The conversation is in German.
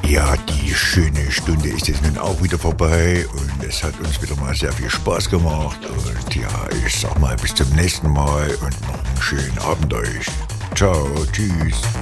Ja, die schöne Stunde ist jetzt nun auch wieder vorbei und es hat uns wieder mal sehr viel Spaß gemacht. Und ja, ich sag mal bis zum nächsten Mal und noch einen schönen Abend euch. Ciao, tschüss.